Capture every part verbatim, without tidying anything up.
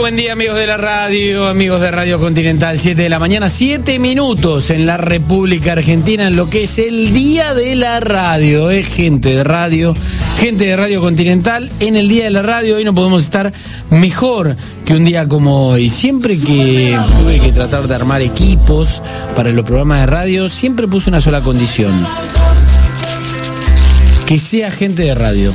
buen día amigos de la radio, amigos de Radio Continental, siete de la mañana, siete minutos en la República Argentina, en lo que es el Día de la Radio, es gente de radio, gente de Radio Continental, en el Día de la Radio. Hoy no podemos estar mejor que un día como hoy. Siempre que tuve que tratar de armar equipos para los programas de radio, siempre puse una sola condición: que sea gente de radio,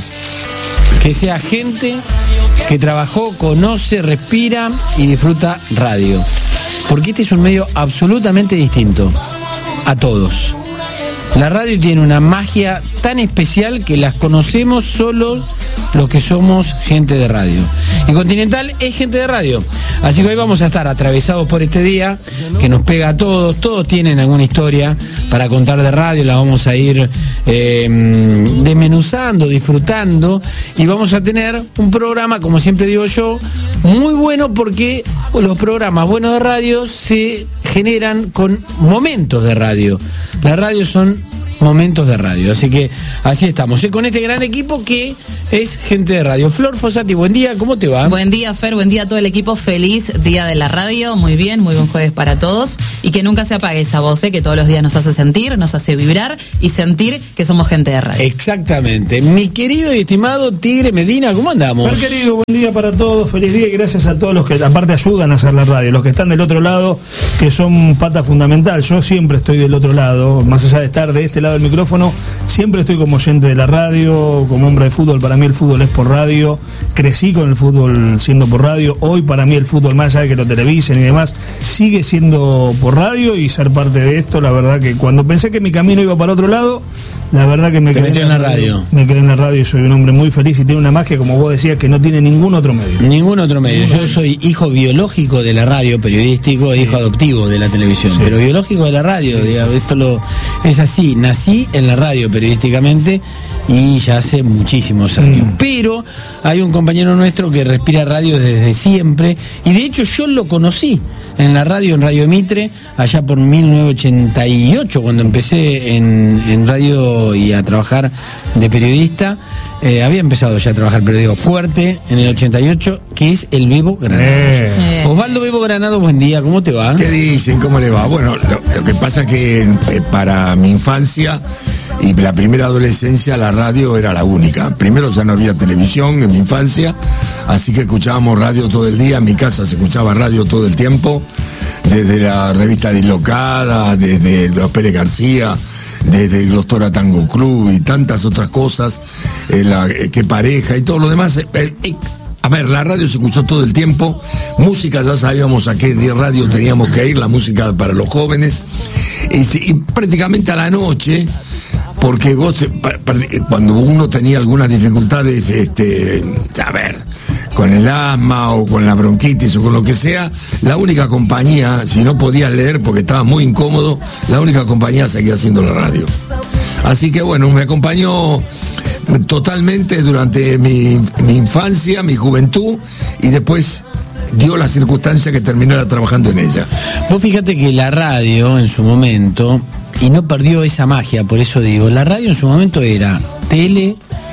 que sea gente que trabajó, conoce, respira y disfruta radio. Porque este es un medio absolutamente distinto a todos. La radio tiene una magia tan especial que las conocemos solo los que somos gente de radio. Y Continental es gente de radio. Así que hoy vamos a estar atravesados por este día que nos pega a todos. Todos tienen alguna historia para contar de radio. La vamos a ir eh, desmenuzando, disfrutando. Y vamos a tener un programa, como siempre digo yo, muy bueno, porque los programas buenos de radio se generan con momentos de radio. Las radios son momentos de radio, así que así estamos, ¿eh? Con este gran equipo que es gente de radio. Flor Fossati, buen día, ¿cómo te va? Buen día, Fer, buen día a todo el equipo, feliz Día de la Radio, muy bien, muy buen jueves para todos, y que nunca se apague esa voz, ¿eh? Que todos los días nos hace sentir, nos hace vibrar y sentir que somos gente de radio. Exactamente. Mi querido y estimado Tigre Medina, ¿cómo andamos? Fer, querido, buen día para todos, feliz día y gracias a todos los que aparte ayudan a hacer la radio, los que están del otro lado, que son pata fundamental. Yo siempre estoy del otro lado, más allá de estar de este lado del micrófono, siempre estoy como oyente de la radio, como hombre de fútbol. Para mí el fútbol es por radio, crecí con el fútbol siendo por radio. Hoy para mí el fútbol, más allá de que lo televisen y demás, sigue siendo por radio, y ser parte de esto, la verdad que cuando pensé que mi camino iba para otro lado, la verdad que me Te quedé en la radio. Me quedé en la radio y soy un hombre muy feliz y tiene una magia, como vos decías, que no tiene ningún otro medio. Ningún otro medio. Yo soy hijo biológico de la radio, periodístico, e hijo adoptivo de la televisión, sí. Pero biológico de la radio, sí, digamos, sí. Esto lo es así. Nací en la radio periodísticamente y ya hace muchísimos años. Mm. Pero hay un compañero nuestro que respira radio desde siempre, y de hecho yo lo conocí en la radio, en Radio Mitre, allá por mil novecientos ochenta y ocho, cuando empecé en, en radio y a trabajar de periodista. Eh, había empezado ya a trabajar, pero digo, fuerte, en el ochenta y ocho, que es el Bebo Granado. Eh. Osvaldo Bebo Granado, buen día, ¿cómo te va? ¿Qué dicen? ¿Cómo le va? Bueno, lo, lo que pasa es que eh, para mi infancia y la primera adolescencia la radio era la única. Primero ya no había televisión en mi infancia, así que escuchábamos radio todo el día. En mi casa se escuchaba radio todo el tiempo, desde la revista Dislocada, desde los Pérez García, desde el Doctora Tango Club y tantas otras cosas, eh, la, eh, Qué Pareja y todo lo demás. Eh, eh, a ver, la radio se escuchó todo el tiempo, música ya sabíamos a qué radio teníamos que ir, la música para los jóvenes, este, y prácticamente a la noche, porque vos te, pa, pa, cuando uno tenía algunas dificultades, este, a ver, con el asma o con la bronquitis o con lo que sea, la única compañía, si no podías leer porque estaba muy incómodo, la única compañía seguía siendo la radio. Así que bueno, me acompañó totalmente durante mi, mi infancia, mi juventud, y después dio la circunstancia que terminara trabajando en ella. Vos fíjate que la radio en su momento, y no perdió esa magia, por eso digo, la radio en su momento era tele,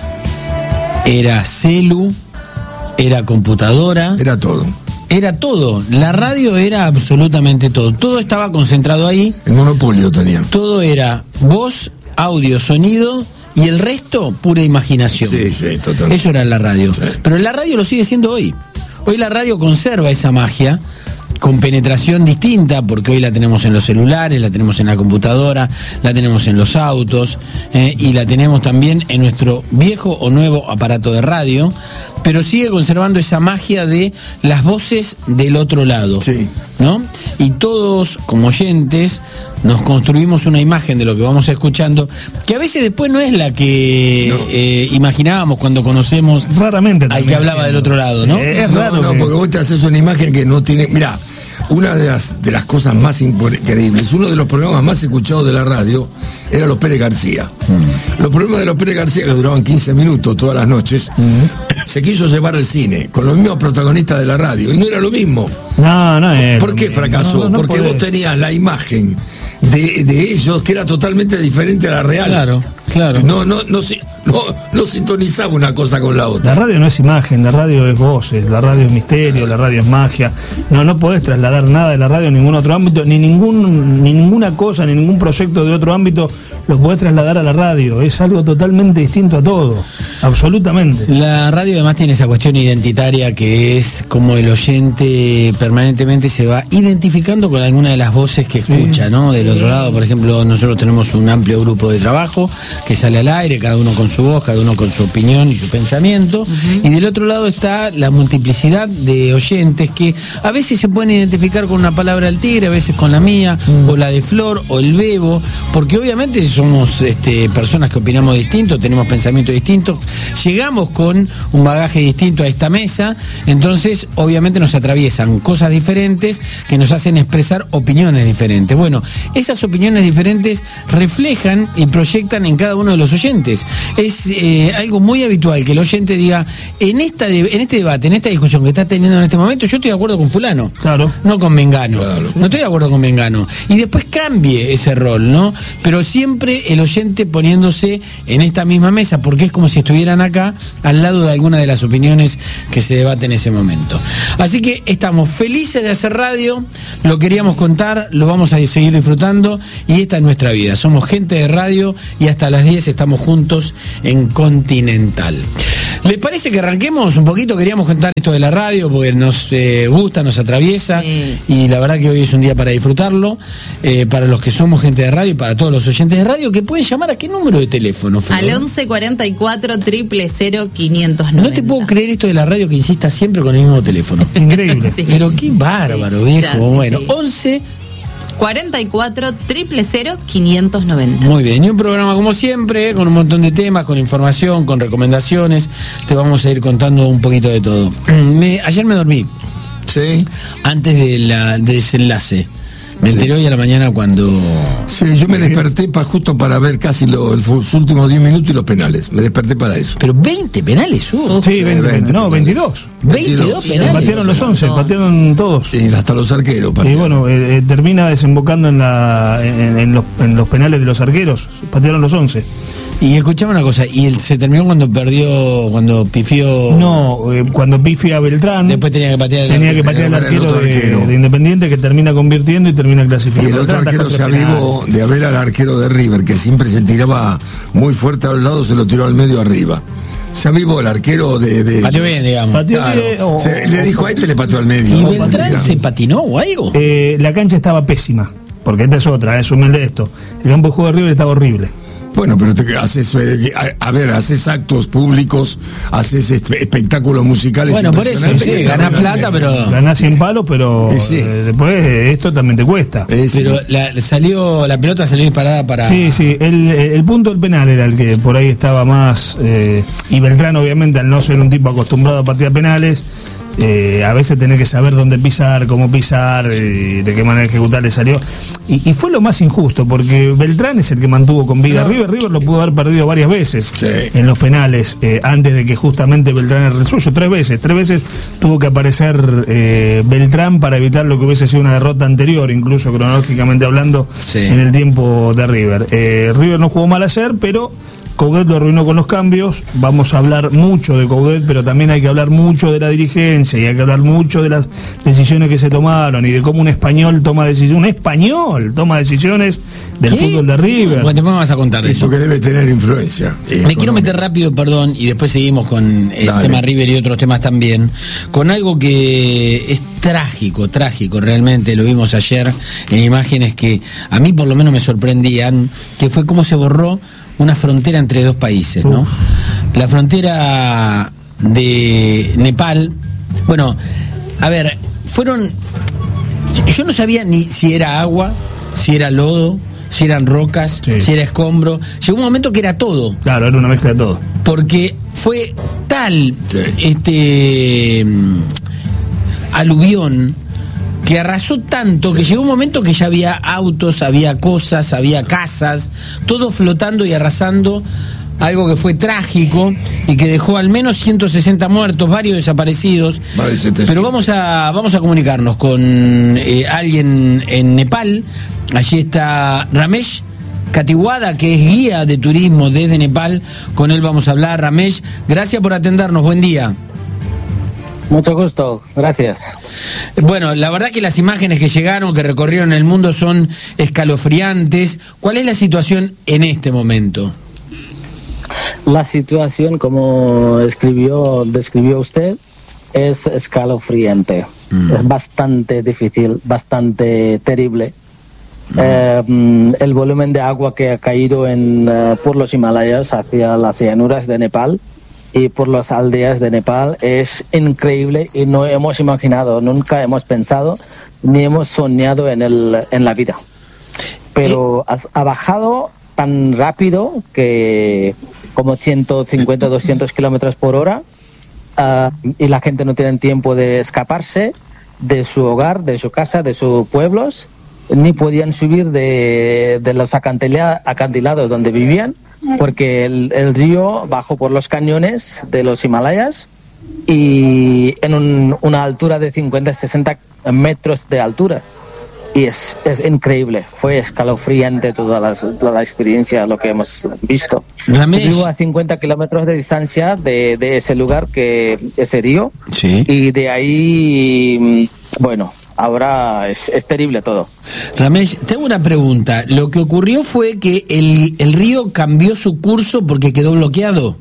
era celu, era computadora, era todo. Era todo, la radio era absolutamente todo, todo estaba concentrado ahí. El monopolio tenía. Todo era voz, audio, sonido, y el resto pura imaginación. Sí, sí, totalmente. Eso era la radio. Sí. Pero la radio lo sigue siendo hoy. Hoy la radio conserva esa magia, con penetración distinta, porque hoy la tenemos en los celulares, la tenemos en la computadora, la tenemos en los autos, eh, y la tenemos también en nuestro viejo o nuevo aparato de radio, pero sigue conservando esa magia de las voces del otro lado, sí, ¿no? Y todos, como oyentes, nos construimos una imagen de lo que vamos escuchando, que a veces después no es la que no. eh, imaginábamos cuando conocemos raramente al que hablaba del otro lado, ¿no? Es raro, no, no, porque vos te haces una imagen que no tiene... Mirá, una de las, de las cosas más increíbles, uno de los programas más escuchados de la radio era los Pérez García. Mm. Los programas de los Pérez García, que duraban quince minutos todas las noches, mm. se quiso llevar al cine con los mismos protagonistas de la radio, y no era lo mismo. No, no es. ¿Por qué fracasó? No, no, no Porque podés. Vos tenías la imagen de, de ellos que era totalmente diferente a la real. Claro. Claro. No, no, no, no, no sintonizaba una cosa con la otra. La radio no es imagen, la radio es voces, la radio es misterio, la radio es magia. No, no podés trasladar nada de la radio a ningún otro ámbito, ni ningún, ni ninguna cosa, ni ningún proyecto de otro ámbito lo podés trasladar a la radio. Es algo totalmente distinto a todo, absolutamente. La radio además tiene esa cuestión identitaria que es como el oyente permanentemente se va identificando con alguna de las voces que escucha, sí, ¿no? Del sí. otro lado, por ejemplo, nosotros tenemos un amplio grupo de trabajo que sale al aire, cada uno con su voz, cada uno con su opinión y su pensamiento, uh-huh. y del otro lado está la multiplicidad de oyentes que a veces se pueden identificar con una palabra del tigre, a veces con la mía, uh-huh. o la de Flor, o el Bebo, porque obviamente somos este, personas que opinamos distinto, tenemos pensamientos distintos, llegamos con un bagaje distinto a esta mesa, entonces obviamente nos atraviesan cosas diferentes que nos hacen expresar opiniones diferentes. Bueno, esas opiniones diferentes reflejan y proyectan en cada uno de los oyentes. Es eh, algo muy habitual que el oyente diga, en esta de, en este debate, en esta discusión que está teniendo en este momento, yo estoy de acuerdo con fulano, claro, no con mengano, claro. no estoy de acuerdo con mengano, y después cambie ese rol, ¿no? Pero siempre el oyente poniéndose en esta misma mesa, porque es como si estuvieran acá al lado de alguna de las opiniones que se debaten en ese momento. Así que estamos felices de hacer radio, lo queríamos contar, lo vamos a seguir disfrutando, y esta es nuestra vida. Somos gente de radio y hasta las diez estamos juntos en Continental. ¿Les parece que arranquemos un poquito? Queríamos contar esto de la radio porque nos eh, gusta, nos atraviesa, sí, sí. y la verdad que hoy es un día para disfrutarlo, eh, para los que somos gente de radio y para todos los oyentes de radio, que pueden llamar a qué número de teléfono, Flor? Al once cuarenta y cuatro, cero cero cero, quinientos noventa. No te puedo creer esto de la radio que insista siempre con el mismo teléfono. Increíble. Sí. Pero qué bárbaro, sí, viejo. Ya, bueno, sí. once cuarenta y cuatro, cero cero cero, quinientos noventa. Muy bien, y un programa como siempre, eh, con un montón de temas, con información, con recomendaciones. Te vamos a ir contando un poquito de todo. Me, ayer me dormí. Sí. Antes de la, del desenlace. Me enteré sí. hoy a la mañana cuando... Sí, yo me desperté pa, justo para ver casi lo, los últimos diez minutos y los penales. Me desperté para eso. Pero veinte penales hubo. Sí, veinte, veinte, no, veintidós. veintidós penales. Patearon los once, no. patearon todos. Sí, hasta los arqueros. Patearon. Y bueno, eh, termina desembocando en, la, en, en, los, en los penales de los arqueros. Patearon los once. Y escuchame una cosa, ¿y el, se terminó cuando perdió, cuando pifió? No, eh, cuando pifia Beltrán. Después tenía que patear el Tenía arquero, que patear el arquero, de, arquero de Independiente, que termina convirtiendo y termina clasificando. Y el otro arquero se avivó de haber al arquero de River, que siempre se tiraba muy fuerte a los lados, se lo tiró al medio arriba. Se avivó el arquero de... de pateó bien, digamos. Pateó claro, bien, o, se, le dijo a este, le pateó al medio. ¿Y Beltrán se patinó o algo? Eh, la cancha estaba pésima, porque esta es otra, es humilde esto. El campo de juego de River estaba horrible. Bueno, pero te haces, eh, a, a ver, haces actos públicos, haces espectáculos musicales. Bueno, por eso, sí, ganás plata, pero... Ganás cien palos, pero sí, sí. Eh, después esto también te cuesta. Eh, sí. Pero la, salió, la pelota salió disparada para... Sí, sí, el, el punto del penal era el que por ahí estaba más... Eh, y Beltrán, obviamente, al no ser un tipo acostumbrado a patear penales... Eh, a veces tenés que saber dónde pisar, cómo pisar, eh, de qué manera ejecutar le salió. Y, y fue lo más injusto, porque Beltrán es el que mantuvo con vida a River. River lo pudo haber perdido varias veces sí. en los penales, eh, antes de que justamente Beltrán era el suyo. Tres veces, tres veces tuvo que aparecer eh, Beltrán para evitar lo que hubiese sido una derrota anterior, incluso cronológicamente hablando, sí. en el tiempo de River. Eh, River no jugó mal ayer, pero... Coudet lo arruinó con los cambios. Vamos a hablar mucho de Coudet, pero también hay que hablar mucho de la dirigencia y hay que hablar mucho de las decisiones que se tomaron y de cómo un español toma decisiones. Un español toma decisiones del ¿Qué? fútbol de River. Bueno, después me vas a contar de eso. Eso que debe tener influencia. Me económica. Quiero meter rápido, perdón, y después seguimos con el Dale. tema River y otros temas también, con algo que es trágico, trágico realmente. Lo vimos ayer en imágenes que a mí por lo menos me sorprendían, que fue cómo se borró una frontera entre dos países, ¿no? Uf. La frontera de Nepal, bueno, a ver, fueron, yo no sabía ni si era agua, si era lodo, si eran rocas, sí. si era escombro. Llegó un momento que era todo. Claro, era una mezcla de todo. Porque fue tal sí. este aluvión que arrasó tanto que llegó un momento que ya había autos, había cosas, había casas, todo flotando y arrasando, algo que fue trágico y que dejó al menos ciento sesenta muertos, varios desaparecidos. Pero vamos a vamos a comunicarnos con eh, alguien en Nepal. Allí está Ramesh Katiwada, que es guía de turismo desde Nepal. Con él vamos a hablar. Ramesh, gracias por atendernos, buen día. Mucho gusto, gracias. Bueno, la verdad que las imágenes que llegaron, que recorrieron el mundo, son escalofriantes. ¿Cuál es la situación en este momento? La situación, como escribió, describió usted, es escalofriante. Mm. Es bastante difícil, bastante terrible. Mm. Eh, el volumen de agua que ha caído en, uh, por los Himalayas hacia las llanuras de Nepal y por las aldeas de Nepal es increíble y no hemos imaginado, nunca hemos pensado ni hemos soñado en, el, en la vida. Pero ha, ha bajado tan rápido que como ciento cincuenta, doscientos kilómetros por hora uh, y la gente no tiene tiempo de escaparse de su hogar, de su casa, de sus pueblos, ni podían subir de, de los acantilados donde vivían, porque el, el río bajó por los cañones de los Himalayas y en un, una altura de cincuenta, sesenta metros de altura. Y es, es increíble, fue escalofriante toda la, toda la experiencia, lo que hemos visto. Ramesh. Vivo a cincuenta kilómetros de distancia de, de ese lugar, que ese río, sí. Y de ahí, bueno, ahora es, es terrible todo. Ramesh, tengo una pregunta. Lo que ocurrió fue que el, el río cambió su curso porque quedó bloqueado.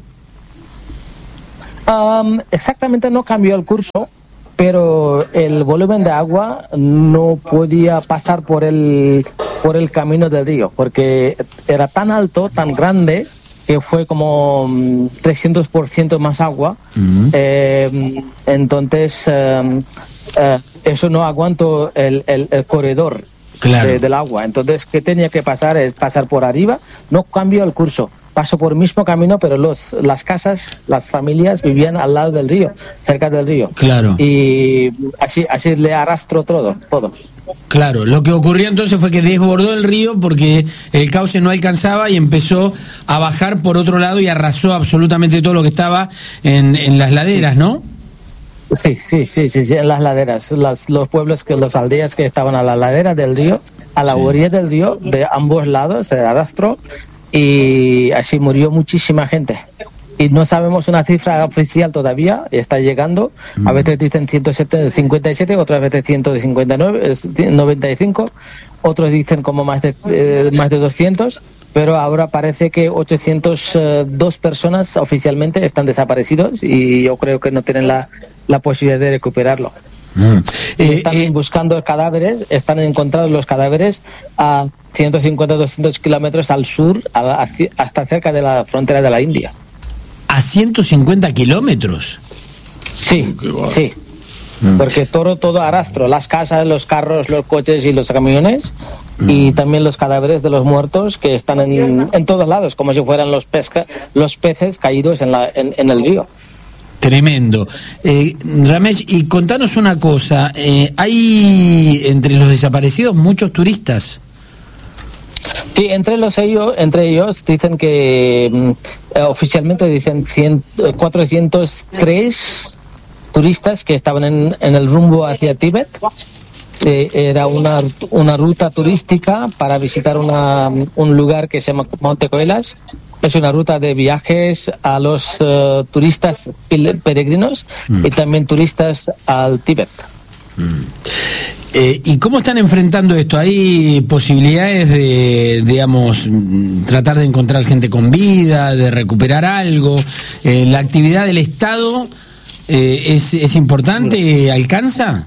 Um, exactamente no cambió el curso, pero el volumen de agua no podía pasar por el por el camino del río, porque era tan alto, tan grande, que fue como um, trescientos por ciento más agua. Uh-huh. eh, entonces eh, eh, eso no aguantó el, el, el corredor, claro, de, del agua. Entonces, ¿qué tenía que pasar? Es pasar por arriba. No cambió el curso, pasó por el mismo camino, pero los las casas, las familias vivían al lado del río, cerca del río. Claro. Y así así le arrastró todo, todos. Claro, lo que ocurrió entonces fue que desbordó el río porque el cauce no alcanzaba y empezó a bajar por otro lado y arrasó absolutamente todo lo que estaba en, en las laderas, ¿no? Sí, sí, sí, sí, sí, en las laderas, las, los pueblos, que las aldeas que estaban a la ladera del río, a la sí. orilla del río, de ambos lados se arrastró y así murió muchísima gente. Y no sabemos una cifra oficial todavía, está llegando, mm. a veces dicen ciento cincuenta y siete, otras veces ciento cincuenta y nueve, noventa y cinco, otros dicen como más de, eh, más de doscientos, pero ahora parece que ochocientas dos personas oficialmente están desaparecidos y yo creo que no tienen la, la posibilidad de recuperarlo. Mm. Eh, están eh, buscando cadáveres, están encontrados los cadáveres a ciento cincuenta, doscientos kilómetros al sur, a la, hasta cerca de la frontera de la India. ¿A ciento cincuenta kilómetros? Sí, sí. Mm. Porque todo, todo arrastro, las casas, los carros, los coches y los camiones, mm. y también los cadáveres de los muertos que están en, en todos lados, como si fueran los, pesca, los peces caídos en, la, en, en el río. Tremendo. Eh, Ramesh, y contanos una cosa, eh, ¿hay entre los desaparecidos muchos turistas? Sí, entre los ellos, entre ellos dicen que eh, oficialmente dicen cien, cuatrocientos tres turistas que estaban en, en el rumbo hacia Tíbet. Eh, era una, una ruta turística para visitar una, un lugar que se llama Monte Coelas. Es una ruta de viajes a los uh, turistas peregrinos mm. y también turistas al Tíbet. Mm. Eh, ¿Y cómo están enfrentando esto? ¿Hay posibilidades de, digamos, tratar de encontrar gente con vida, de recuperar algo? Eh, ¿La actividad del Estado eh, es, es importante? ¿Alcanza?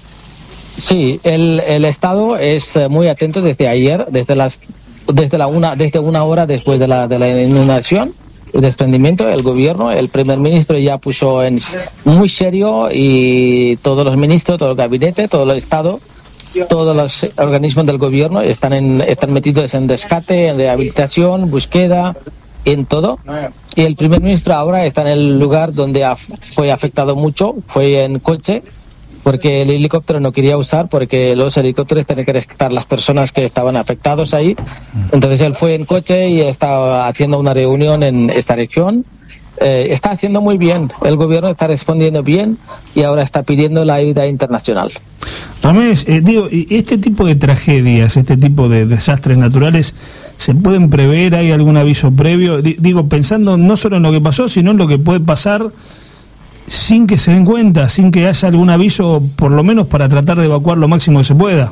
Sí, el, el Estado es muy atento desde ayer, desde las desde la una desde una hora después de la de la inundación, el desprendimiento. El gobierno, el primer ministro ya puso en muy serio, y todos los ministros, todo el gabinete, todo el Estado, todos los organismos del gobierno están en están metidos en rescate, en rehabilitación, búsqueda, en todo. Y el primer ministro ahora está en el lugar donde ha, fue afectado mucho, fue en coche, porque el helicóptero no quería usar, porque los helicópteros tienen que rescatar las personas que estaban afectados ahí. Entonces él fue en coche y está haciendo una reunión en esta región. Eh, está haciendo muy bien, el gobierno está respondiendo bien y ahora está pidiendo la ayuda internacional. Ramesh, eh, digo, este tipo de tragedias, este tipo de desastres naturales ¿Se pueden prever? ¿Hay algún aviso previo? D- digo, pensando no solo en lo que pasó, sino en lo que puede pasar sin que se den cuenta, sin que haya algún aviso, por lo menos para tratar de evacuar lo máximo que se pueda.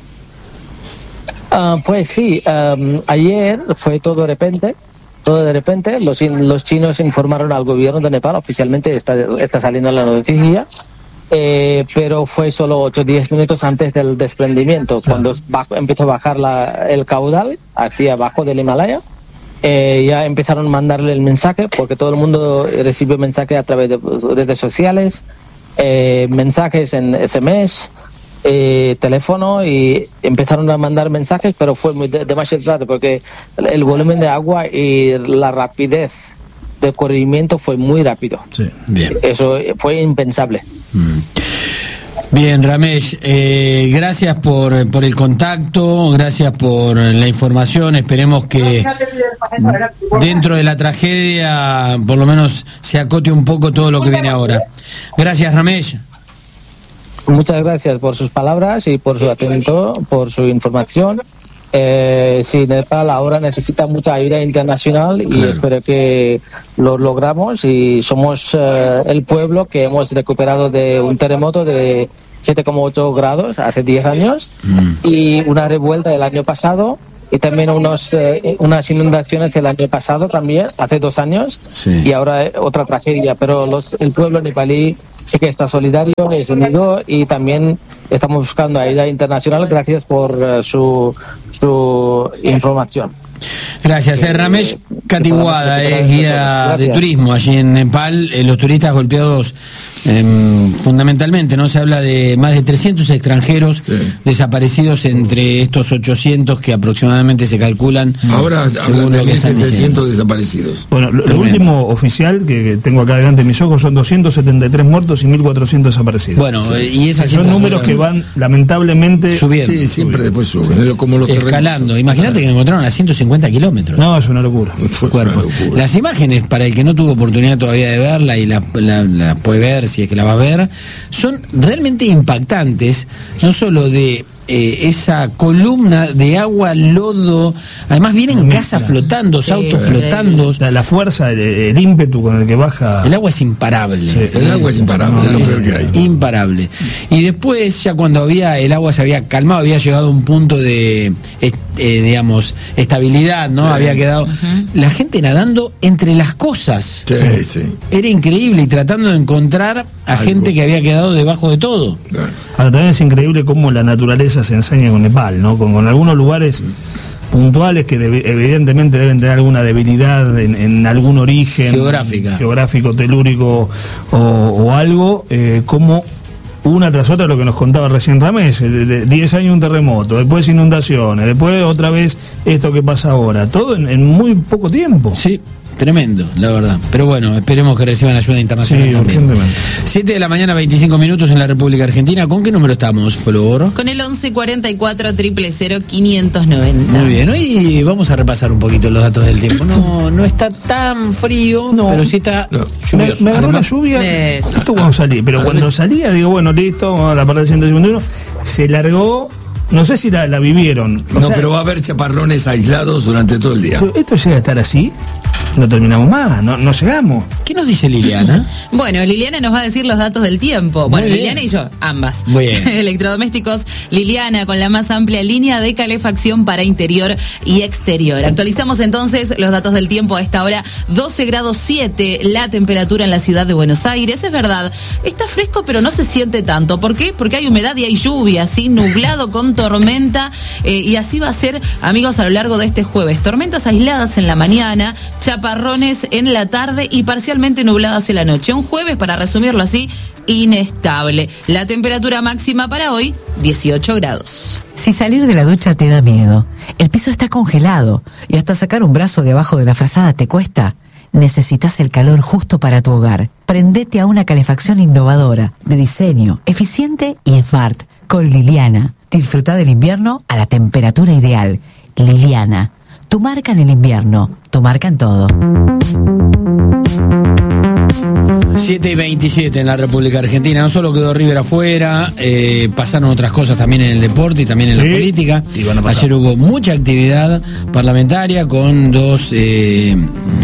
Uh, pues sí, um, ayer fue todo de repente, todo de repente, los, los chinos informaron al gobierno de Nepal, oficialmente está, está saliendo la noticia, eh, pero fue solo ocho o diez minutos antes del desprendimiento, cuando bajo, empezó a bajar la, el caudal hacia abajo del Himalaya. Eh, ya empezaron a mandarle el mensaje, porque todo el mundo recibió mensajes a través de redes sociales, eh, mensajes en S M S, eh, teléfono, y empezaron a mandar mensajes, pero fue muy de, demasiado tarde, porque el, el volumen de agua y la rapidez de corrimiento fue muy rápido. Sí. Bien. Eso fue impensable. Mm. Bien, Ramesh, eh, gracias por, por el contacto, gracias por la información. Esperemos que dentro de la tragedia por lo menos se acote un poco todo lo que viene ahora. Gracias, Ramesh. Muchas gracias por sus palabras y por su atento, por su información. Eh, sí, Nepal ahora necesita mucha ayuda internacional y claro. espero que lo logramos, y somos eh, el pueblo que hemos recuperado de un terremoto de siete coma ocho grados hace diez años mm. y una revuelta el año pasado, y también unos eh, unas inundaciones el año pasado también, hace dos años, sí. y ahora otra tragedia, pero los, el pueblo nepalí sí que está solidario, es unido, y también estamos buscando ayuda internacional. Gracias por uh, su, su información. Gracias, eh, Ramesh Katiguada, es eh, guía de turismo allí en Nepal. Eh, los turistas golpeados eh, fundamentalmente, ¿no? Se habla de más de trescientos extranjeros sí. desaparecidos entre estos ochocientos que aproximadamente se calculan. Ahora hablan de mil setecientos desaparecidos. Bueno, lo, lo último oficial que, que tengo acá delante de mis ojos son doscientos setenta y tres muertos y mil cuatrocientos desaparecidos. Bueno, sí. y esas son números que van lamentablemente subiendo. Sí, siempre después suben, sí. como los escalando. Imagínate que me encontraron a ciento cincuenta kilómetros. No, es una locura. Cuerpo. Una locura. Las imágenes, para el que no tuvo oportunidad todavía de verla y la, la, la puede ver si es que la va a ver, son realmente impactantes, no solo de eh, esa columna de agua, lodo, además vienen casas flotando, sí, autos sí. flotando. La, la fuerza, el, el ímpetu con el que baja. El agua es imparable. Sí, el agua es imparable, no, es lo peor que hay. Imparable. Y después, ya cuando había el agua se había calmado, había llegado a un punto de, eh, digamos, estabilidad, ¿no? Sí. Había quedado uh-huh. la gente nadando entre las cosas. Sí, sí. Era increíble, y tratando de encontrar a Algo. gente que había quedado debajo de todo. Claro. Ahora también es increíble cómo la naturaleza se enseña con Nepal, ¿no? Con, con algunos lugares puntuales que debe, evidentemente deben tener alguna debilidad en, en algún origen geográfica, geográfico, telúrico o, o algo, eh, como una tras otra, lo que nos contaba recién Ramesh, diez años un terremoto, después inundaciones, después otra vez esto que pasa ahora, todo en, en muy poco tiempo. Sí. Tremendo, la verdad. Pero bueno, esperemos que reciban ayuda internacional sí, también. Urgentemente. siete de la mañana, veinticinco minutos en la República Argentina. ¿Con qué número estamos, Flor? Con el once cuarenta y cuatro, cero cero cero, quinientos noventa. Muy bien, hoy vamos a repasar un poquito los datos del tiempo. No no está tan frío, no, pero sí está no. lluvioso. Me, me agarró la lluvia, es... esto cuando salí, pero cuando salía, digo, bueno, listo, vamos a la parada de ciento cincuenta y uno, se largó. No sé si la, la vivieron. No, sea, pero va a haber chaparrones aislados durante todo el día. ¿Esto llega a estar así? No terminamos más, no, no llegamos. ¿Qué nos dice Liliana? Bueno, Liliana nos va a decir los datos del tiempo. Muy bueno, bien. Liliana y yo, ambas. Muy bien. Electrodomésticos Liliana, con la más amplia línea de calefacción para interior y exterior. Actualizamos entonces los datos del tiempo a esta hora. doce grados siete la temperatura en la ciudad de Buenos Aires. Es verdad, está fresco, pero no se siente tanto. ¿Por qué? Porque hay humedad y hay lluvia, así nublado con tormenta, eh, y así va a ser, amigos, a lo largo de este jueves. Tormentas aisladas en la mañana, chaparrones en la tarde y parcialmente nubladas en la noche. Un jueves, para resumirlo así, inestable. La temperatura máxima para hoy, dieciocho grados. Si salir de la ducha te da miedo, el piso está congelado y hasta sacar un brazo de abajo de la frazada te cuesta, necesitas el calor justo para tu hogar. Prendete a una calefacción innovadora, de diseño, eficiente y smart, con Liliana. Disfruta del invierno a la temperatura ideal. Liliana, tu marca en el invierno, tu tu marca en todo. siete y veintisiete en la República Argentina. No solo quedó River afuera, eh, pasaron otras cosas también en el deporte y también en Sí, la política. y van a pasar. Ayer hubo mucha actividad parlamentaria con dos eh,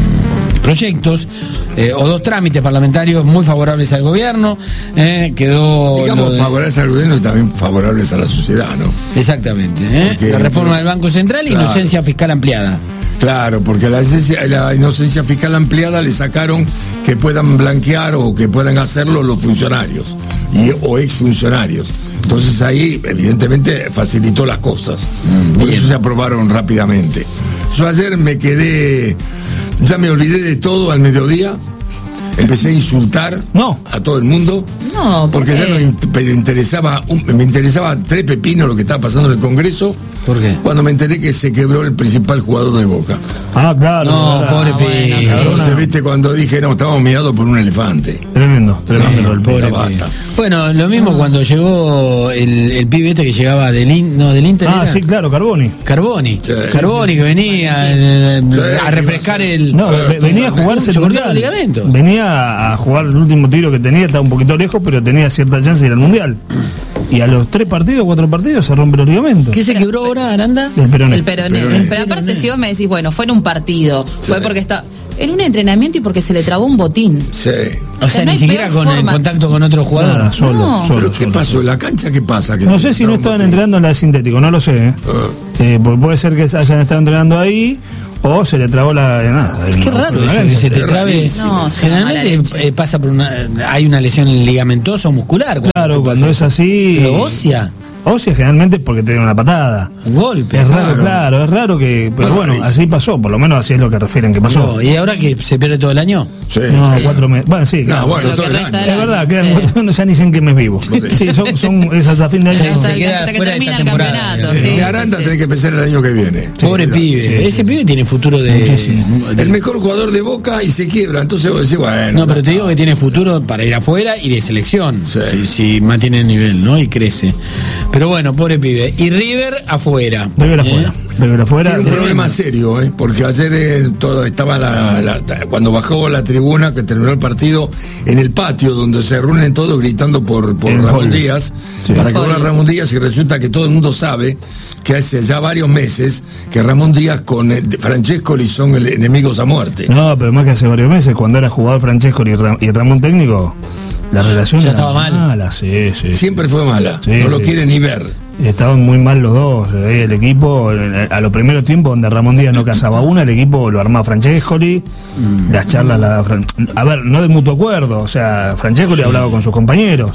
proyectos eh, o dos trámites parlamentarios muy favorables al gobierno. Eh, quedó Digamos, lo de- favorables al gobierno y también favorables a la sociedad, ¿no? Exactamente. ¿eh? Porque- La reforma del Banco Central y Claro. inocencia fiscal ampliada. Claro, porque a la, inocencia- la inocencia fiscal ampliada le sacaron que puedan blanquear o que puedan hacerlo los funcionarios y, o exfuncionarios. Entonces ahí, evidentemente, facilitó las cosas. Por eso se aprobaron rápidamente. Yo ayer me quedé, ya me olvidé de todo al mediodía. Empecé a insultar No. a todo el mundo. No, ¿por porque ya qué? no me int- me interesaba, un- me interesaba tres pepinos lo que estaba pasando en el Congreso. ¿Por qué? Cuando me enteré que se quebró el principal jugador de Boca. Ah, claro. No, verdad. pobre Ah, bueno, pibe. sí. Entonces, viste, cuando dije, no, estábamos mirados por un elefante. Tremendo, tremendo Sí, golpe. pobre Pobre basta. pibe. Bueno, lo mismo cuando llegó el, el pibe este que llegaba del, in- no, del Inter. Ah, ¿era? sí, claro, Carboni. Carboni. Sí, Carboni que venía eh, Sí, a refrescar el. No, ve- venía a jugarse Se el cortó el mundial. ligamento. Venía a jugar el último tiro que tenía, estaba un poquito lejos, pero tenía cierta chance de ir al mundial. Y a los tres partidos, cuatro partidos, se rompe el ligamento. ¿Qué se quebró ahora, Aranda? El peroné. El peroné. Peroné. Pero aparte, si vos me decís, bueno, fue en un partido, fue Sí. porque está en un entrenamiento y porque se le trabó un botín. Sí. O sea, no ni hay siquiera peor con el forma. contacto con otro jugador. Nada, solo, No. solo. ¿Pero qué solo. pasó? ¿En la cancha qué pasa? Que No se sé si no trombote? estaban entrenando en la de sintético, no lo sé. ¿eh? Ah. Eh, pu- puede ser que hayan estado entrenando ahí o se le trabó la. Nada, Qué el- raro el- eso, que se te es trabe. rarísimo. No, es una mala Generalmente leche. eh, pasa por una. Hay una lesión ligamentosa o muscular. cuando Claro, te cuando pasa es eso. así. Pero ósea, Ósea generalmente es porque te da una patada. un golpe. Es raro, Claro. claro, es raro que. Pero Bueno, bueno, es- así pasó, por lo menos así es lo que refieren que pasó. No, y ahora que se pierde todo el año. Sí. No, cuatro meses. Bueno, sí, No, claro. bueno, Lo todo que el resta año. del Es verdad, quedan Sí. cuatro años, ya ni sé en qué mes vivo. Sí, son, son es hasta fin de Sí, año. Hasta, se queda hasta que fuera de termina esta el temporada. campeonato. Sí. Sí, De Aranda sí, tenés sí. que pensar el año que viene. Pobre sí, pibe. sí, Ese sí. pibe tiene futuro de. Muchísimo. de- El mejor jugador de Boca y se quiebra. Entonces vos decís, bueno. No, pero te digo que tiene futuro para ir afuera y de selección. Sí. Si, si mantiene el nivel, ¿no? Y crece. Pero bueno, pobre pibe. Y River afuera. River ¿Eh? afuera. River afuera. Tiene un River- problema serio, ¿eh? Porque ayer eh, todo estaba la, la- cuando bajó la tribuna que terminó el partido en el patio donde se reúnen todos gritando por, por El Ramón gol. Díaz, Sí. para que Gol. vuelva Ramón Díaz, y resulta que todo el mundo sabe que hace ya varios meses que Ramón Díaz con eh, Francescoli son el- enemigos a muerte. No, pero más que hace varios meses, cuando era jugador Francesco y, Ra- y Ramón técnico, la relación Ya era estaba mal. mala, sí, sí. Siempre fue mala, Sí, no lo sí. quiere ni ver. Estaban muy mal los dos. eh, El equipo, eh, a los primeros tiempos donde Ramón Díaz no cazaba una, el equipo lo armaba Francescoli. Las charlas, la, Fran- a ver, no de mutuo acuerdo. O sea, Francescoli hablaba con sus compañeros.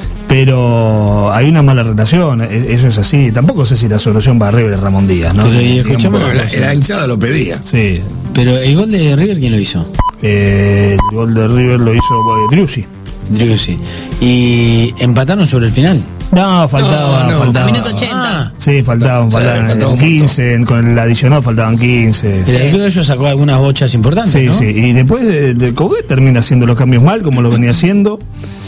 Pero hay una mala relación, e- eso es así. Tampoco sé si la solución para River es Ramón Díaz, ¿no? Pero, y escuchame Bueno, una la, cosa. la hinchada lo pedía. Sí. Pero el gol de River, ¿quién lo hizo? Eh, el gol de River lo hizo eh, Driussi. Creo que sí. Y empataron sobre el final. No, faltaba, No, no. faltaba. A minuto ochenta. Ah, Sí, faltaban, Sí, faltaban faltaba un quince, en- con el adicional faltaban quince. pero creo que ellos sacó algunas bochas importantes, Sí, ¿no? sí, y después eh, de Coudet termina haciendo los cambios mal, como lo venía haciendo.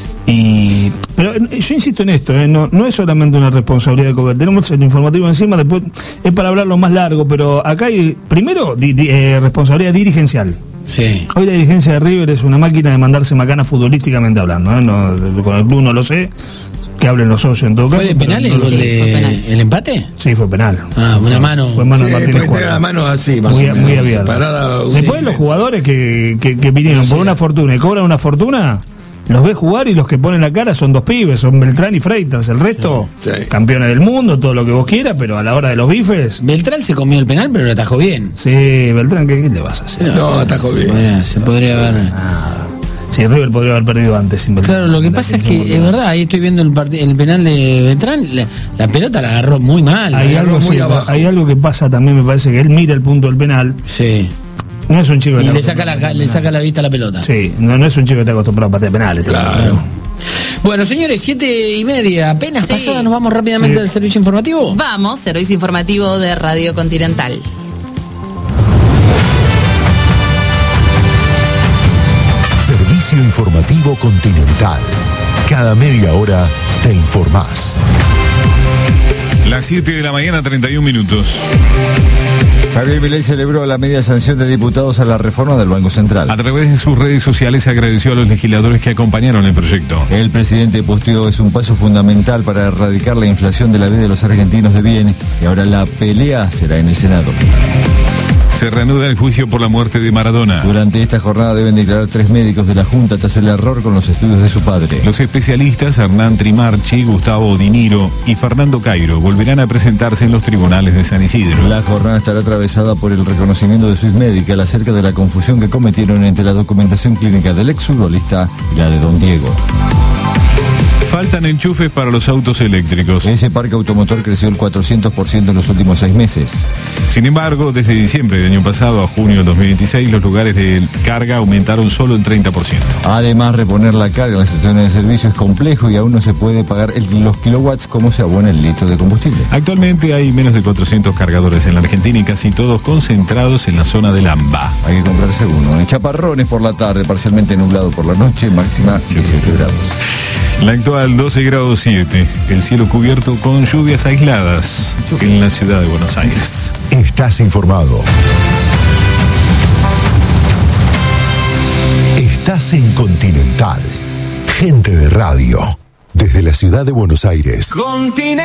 Y pero eh, yo insisto en esto, eh, no, no es solamente una responsabilidad de Coudet. Tenemos el informativo encima, después es para hablarlo más largo, pero acá hay, primero, di- di- eh, responsabilidad dirigencial. Sí. Hoy la dirigencia de River es una máquina de mandarse macana futbolísticamente hablando. ¿eh? No, con el club no lo sé, que hablen los socios en todo caso. ¿Fue de pero penal no el lo gol sé. Sí, fue de penal. el empate? Sí, fue penal. Ah, una mano. Fue mano Sí, de Martínez puede tener Cuadra. la mano así, más Muy, o menos, muy abierta. separada, Después sí. los jugadores que, que, que vinieron No sé. por una fortuna y cobran una fortuna, los ves jugar y los que ponen la cara son dos pibes, son Beltrán y Freitas. El resto, Sí. campeones del mundo, todo lo que vos quieras, pero a la hora de los bifes, Beltrán se comió el penal, pero lo atajó bien. sí, Beltrán, ¿qué, qué te vas a hacer? No, atajó bien. Bueno, se podría haber. Nada. Sí, River podría haber perdido antes sin Beltrán. Claro, lo que pasa es que es verdad, ahí estoy viendo el, part- el penal de Beltrán, la, la pelota la agarró muy mal. Hay la algo, agarró muy sí, abajo. hay algo que pasa también, me parece que él mira el punto del penal. Sí. No es un chico que Y está le saca, la, acostumbrado a le penal. saca la vista a la pelota. Sí, no, no es un chico que está acostumbrado a patear penales. Claro. Bueno, señores, siete y media, apenas Sí. pasada, nos vamos rápidamente Sí. al servicio informativo. Vamos, servicio informativo de Radio Continental. Servicio informativo Continental. Cada media hora te informás. Las siete de la mañana, treinta y un minutos. Javier Milei celebró la media sanción de diputados a la reforma del Banco Central. A través de sus redes sociales agradeció a los legisladores que acompañaron el proyecto. El presidente posteó: es un paso fundamental para erradicar la inflación de la vida de los argentinos de bien, y ahora la pelea será en el Senado. Se reanuda el juicio por la muerte de Maradona. Durante esta jornada deben declarar tres médicos de la Junta tras el error con los estudios de su padre. Los especialistas Hernán Trimarchi, Gustavo Diniro y Fernando Cairo volverán a presentarse en los tribunales de San Isidro. La jornada estará atravesada por el reconocimiento de Swiss Medical acerca de la confusión que cometieron entre la documentación clínica del exfutbolista y la de Don Diego. Faltan enchufes para los autos eléctricos. Ese parque automotor creció el cuatrocientos por ciento en los últimos seis meses. Sin embargo, desde diciembre del año pasado a junio del dos mil veintiséis, los lugares de carga aumentaron solo el treinta por ciento. Además, reponer la carga en las estaciones de servicio es complejo y aún no se puede pagar el, los kilowatts como se abona el litro de combustible. Actualmente hay menos de cuatrocientos cargadores en la Argentina y casi todos concentrados en la zona del AMBA. Hay que comprarse uno. En chaparrones por la tarde, parcialmente nublado por la noche, máxima dieciocho grados. La actual doce grados siete, el cielo cubierto con lluvias aisladas en la ciudad de Buenos Aires. Estás informado. Estás en Continental. Gente de radio. Desde la ciudad de Buenos Aires. Continental.